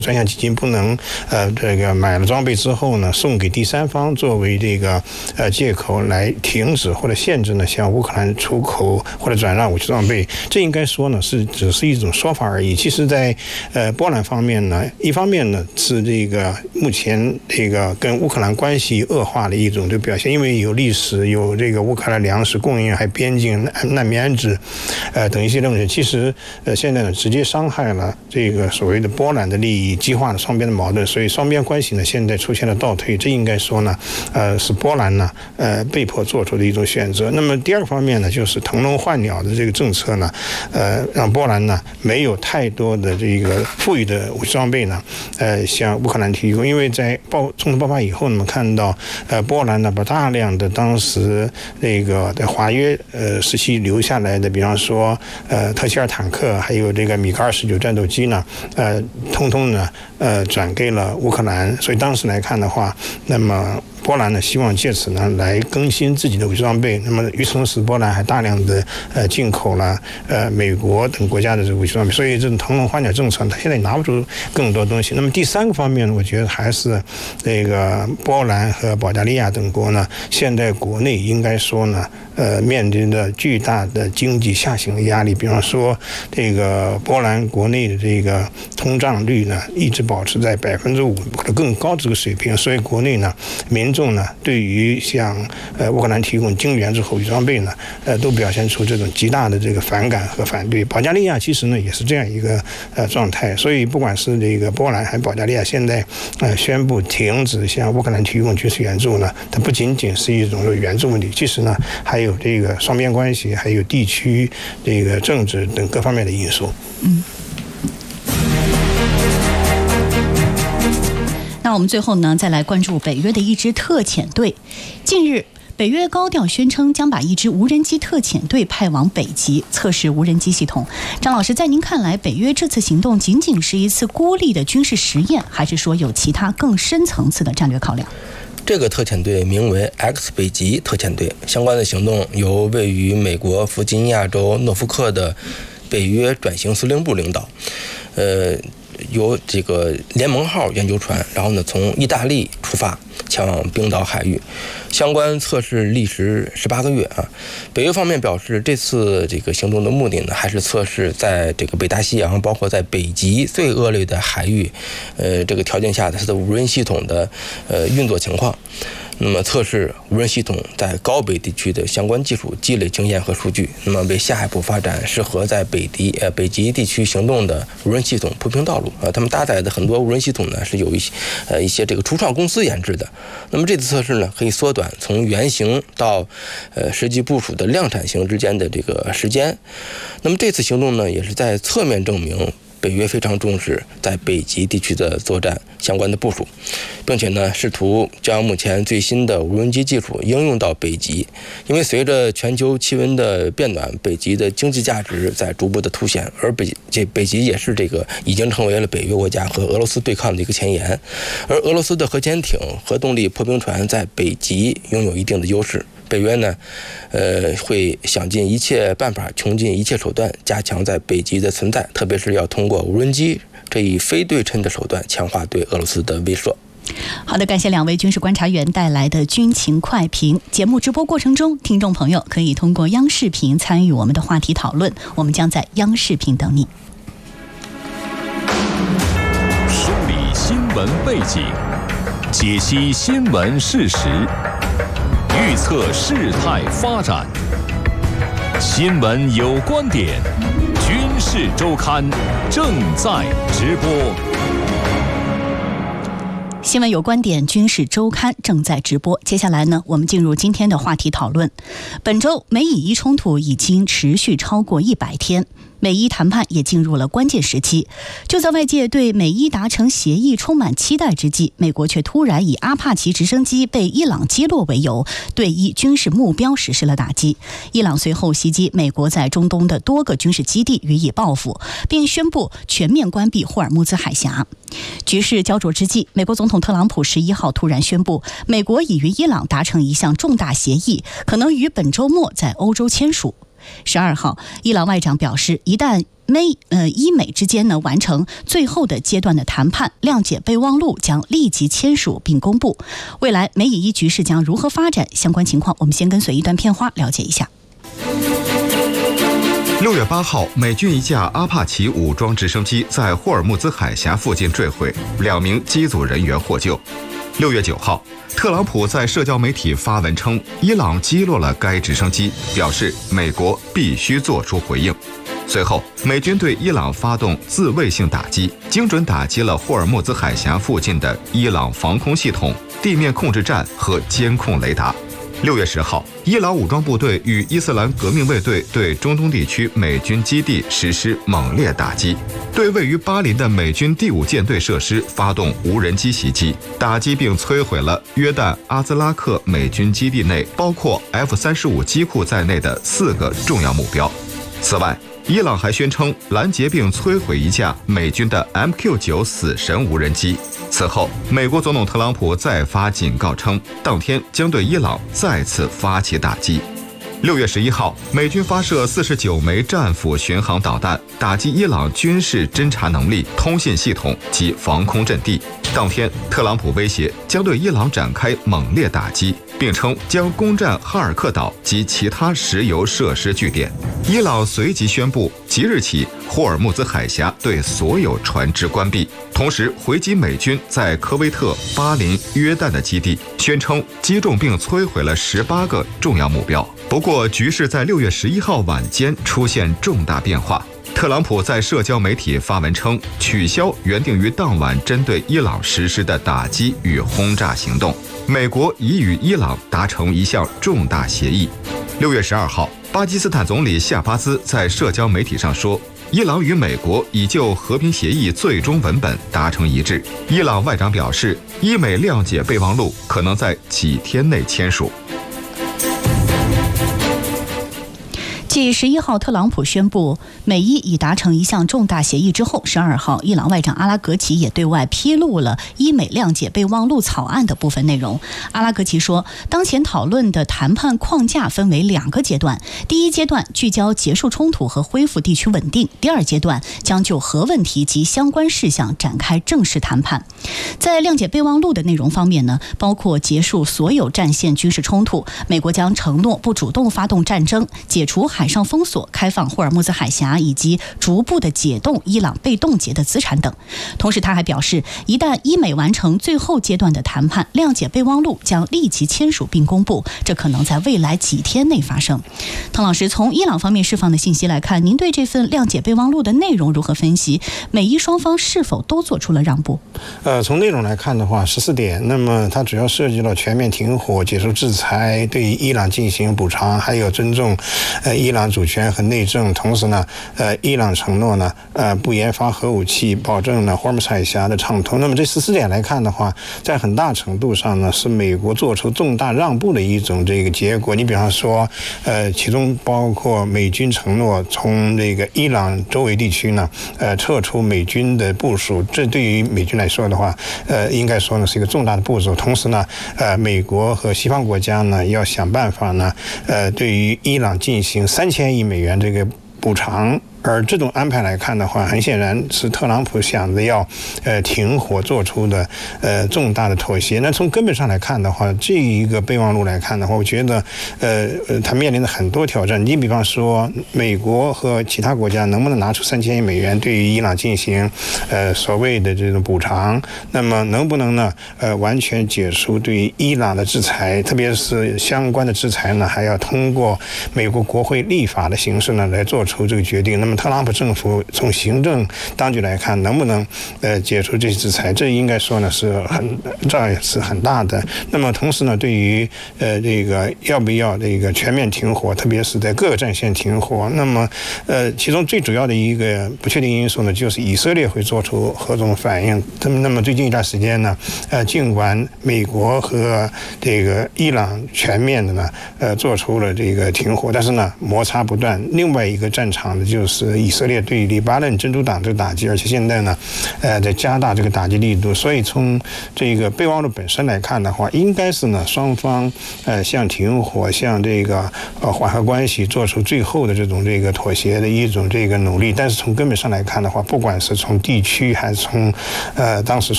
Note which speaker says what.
Speaker 1: 专项基金不能这个买了装备之后呢送给第三方作为这个借口来停止或者限制呢向乌克兰出口或者转让武器装备，这应该说呢只是一种说法而已。其实在波兰方面呢，一方面呢是这个目前这个跟乌克兰关系恶化的一种的表现，因为有历史，有这个乌克兰粮食供应，还边境难民安置等一些东西，其实现在呢直接伤害了这个所谓的波兰的利益，激化了双边的矛盾，所以双边关系呢现在出现了倒退，这应该说呢是波兰呢被迫做出的一种选择。那么第二个方面呢，就是腾笼换鸟的这个政策呢让波兰呢没有太多的这个富裕的武器装备呢向乌克兰提供，因为在冲突爆发以后，我们看到波兰呢把大量的当时那个在华约时期留下来的，比方说特希尔坦克，还有这个米格29战斗机呢通通呢转给了乌克兰，所以当时来看的话，那么波兰呢希望借此呢来更新自己的武器装备。那么与此同时，波兰还大量的进口了美国等国家的这个武器装备，所以这种腾笼换鸟政策它现在拿不出更多东西。那么第三个方面呢，我觉得还是这个波兰和保加利亚等国呢，现在国内应该说呢面临着巨大的经济下行的压力。比方说这个波兰国内的这个通胀率呢一直保持在5%或者更高这个水平，所以国内呢民众呢对于向乌克兰提供精援之后武器装备呢都表现出这种极大的这个反感和反对。保加利亚其实呢也是这样一个状态，所以不管是这个波兰还是保加利亚现在宣布停止向乌克兰提供军事援助呢，它不仅仅是一种援助问题，其实呢还有这个双边关系，还有地区这个政治等各方面的因素。
Speaker 2: 那我们最后呢，再来关注北约的一支特遣队。近日，北约高调宣称将把一支无人机特遣队派往北极测试无人机系统。张老师，在您看来，北约这次行动仅仅是一次孤立的军事实验，还是说有其他更深层次的战略考量？
Speaker 3: 这个特遣队名为 X 北极特遣队，相关的行动由位于美国弗吉尼亚州诺福克的北约转型司令部领导，由这个联盟号研究船，然后呢从意大利出发前往冰岛海域，相关测试历时18个月啊。北约方面表示，这次这个行动的目的呢，还是测试在这个北大西洋，包括在北极最恶劣的海域，这个条件下它的无人系统的运作情况。那么测试无人系统在高北地区的相关技术，积累经验和数据，那么为下一步发展适合在北极地区行动的无人系统铺平道路啊。他们搭载的很多无人系统呢，是有一些这个初创公司研制的。那么这次测试呢，可以缩短从原型到实际部署的量产型之间的这个时间。那么这次行动呢，也是在侧面证明北约非常重视在北极地区的作战相关的部署，并且呢，试图将目前最新的无人机技术应用到北极。因为随着全球气温的变暖，北极的经济价值在逐步的凸显，而北极也是这个已经成为了北约国家和俄罗斯对抗的一个前沿。而俄罗斯的核潜艇、核动力破冰船在北极拥有一定的优势。北约呢，会想尽一切办法，穷尽一切手段，加强在北极的存在，特别是要通过无人机这一非对称的手段，强化对俄罗斯的威慑。
Speaker 2: 好的，感谢两位军事观察员带来的军情快评。节目直播过程中，听众朋友可以通过央视频参与我们的话题讨论，我们将在央视频等你。
Speaker 4: 梳理新闻背景，解析新闻事实，预测事态发展。新闻有观点，军事周刊正在直播。
Speaker 2: 新闻有观点，军事周刊正在直播。接下来呢，我们进入今天的话题讨论。本周美以伊冲突已经持续超过100天。美伊谈判也进入了关键时期。就在外界对美伊达成协议充满期待之际，美国却突然以阿帕奇直升机被伊朗击落为由，对伊军事目标实施了打击。伊朗随后袭击美国在中东的多个军事基地，予以报复，并宣布全面关闭霍尔木兹海峡。局势焦灼之际，美国总统特朗普11号突然宣布，美国已与伊朗达成一项重大协议，可能于本周末在欧洲签署。12号，伊朗外长表示，一旦伊美之间呢完成最后的阶段的谈判，谅解备忘录将立即签署并公布。未来美以伊局势将如何发展？相关情况，我们先跟随一段片花了解一下。
Speaker 5: 6月8号，美军一架阿帕奇武装直升机在霍尔木兹海峡附近坠毁，2名机组人员获救。6月9号，特朗普在社交媒体发文称，伊朗击落了该直升机，表示美国必须做出回应。随后，美军对伊朗发动自卫性打击，精准打击了霍尔木兹海峡附近的伊朗防空系统、地面控制站和监控雷达。6月10号，伊朗武装部队与伊斯兰革命卫队对中东地区美军基地实施猛烈打击，对位于巴林的美军第5舰队设施发动无人机袭击，打击并摧毁了约旦阿兹拉克美军基地内包括 F-35 机库在内的4个重要目标。此外，伊朗还宣称拦截并摧毁一架美军的 MQ-9 死神无人机。此后，美国总统特朗普再发警告称，当天将对伊朗再次发起打击。6月11号，美军发射49枚战斧巡航导弹，打击伊朗军事侦察能力、通信系统及防空阵地。当天，特朗普威胁将对伊朗展开猛烈打击，并称将攻占哈尔克岛及其他石油设施据点。伊朗随即宣布，即日起霍尔木兹海峡对所有船只关闭，同时回击美军在科威特、巴林、约旦的基地，宣称击中并摧毁了18个重要目标。不过，局势在6月11号晚间出现重大变化。特朗普在社交媒体发文称，取消原定于当晚针对伊朗实施的打击与轰炸行动。美国已与伊朗达成一项重大协议。6月12号，巴基斯坦总理夏巴兹在社交媒体上说，伊朗与美国已就和平协议最终文本达成一致。伊朗外长表示，伊美谅解备忘录可能在几天内签署。
Speaker 2: 继11号特朗普宣布美伊已达成一项重大协议之后，12号伊朗外长阿拉格齐也对外披露了伊美谅解备忘录草案的部分内容。阿拉格齐说，当前讨论的谈判框架分为2个阶段，第一阶段聚焦结束冲突和恢复地区稳定，第二阶段将就核问题及相关事项展开正式谈判。在谅解备忘录的内容方面呢，包括结束所有战线军事冲突，美国将承诺不主动发动战争，解除海上封锁，开放霍尔木兹海峡，以及逐步的解冻伊朗被冻结的资产等。同时他还表示，一旦伊美完成最后阶段的谈判，谅解备忘录将立即签署并公布，这可能在未来几天内发生。滕老师，从伊朗方面释放的信息来看，您对这份谅解备忘录的内容如何分析？美伊双方是否都做出了让步？
Speaker 1: 从内容来看的话，14点，那么它主要涉及了全面停火、解除制裁、对伊朗进行补偿，还有尊重伊朗主权和内政。同时呢，伊朗承诺呢，不研发核武器，保证呢霍尔木兹海峡的畅通。那么这14点来看的话，在很大程度上呢，是美国做出重大让步的一种这个结果。你比方说，其中包括美军承诺从这个伊朗周围地区呢，撤出美军的部署，这对于美军来说的话，应该说呢是一个重大的步骤。同时呢，美国和西方国家呢要想办法呢，对于伊朗进行3000亿美元这个补偿。而这种安排来看的话，很显然是特朗普想着要停火做出的重大的妥协。那从根本上来看的话，这一个备忘录来看的话，我觉得它面临着很多挑战。你比方说，美国和其他国家能不能拿出3000亿美元对于伊朗进行所谓的这种补偿？那么能不能呢完全解除对于伊朗的制裁？特别是相关的制裁呢，还要通过美国国会立法的形式呢来做出这个决定。那么特朗普政府从行政当局来看，能不能解除这些制裁？这应该说呢这也是很大的。那么同时呢，对于这个要不要这个全面停火，特别是在各个战线停火，那么其中最主要的一个不确定因素呢，就是以色列会做出何种反应。那么最近一段时间呢，尽管美国和这个伊朗全面的呢做出了这个停火，但是呢摩擦不断。另外一个战场的就是是以色列对黎巴嫩真主党这个打击，而且现在呢，在加大这个打击力度。所以从这个备忘录本身来看的话，应该是呢双方向停火、向这个缓和关系做出最后的这种这个妥协的一种这个努力。但是从根本上来看的话，不管是从地区还是从当时